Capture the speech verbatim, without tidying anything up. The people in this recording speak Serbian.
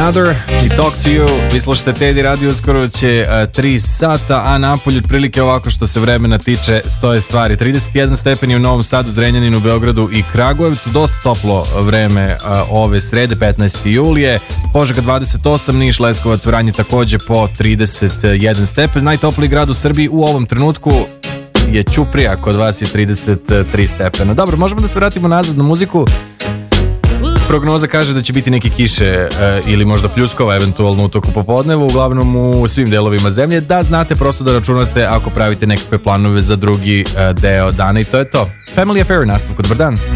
Another i Talk to You. Vi slušate Teddy Radio, uskoro će uh, tri sata, a napolju otprilike ovako što se vremena tiče stoje stvari. trideset jedan stepeni u Novom Sadu, Zrenjaninu, Beogradu i Kragujevcu. Dosta toplo vreme uh, ove srede, petnaestog julija. Požega dvadeset osam, Niš, Leskovac, Vranje takođe po trideset jedan stepen. Najtopliji grad u Srbiji u ovom trenutku je Ćuprija, kod vas je trideset tri stepena. Dobro, možemo da se vratimo nazad na muziku. Prognoza kaže da će biti neke kiše e, ili možda pljuskova eventualno u toku popodneva, uglavnom u svim delovima zemlje, da znate prosto da računate ako pravite nekakve planove za drugi e, deo dana i to je to. Family Affair, nastavku, dobar dan.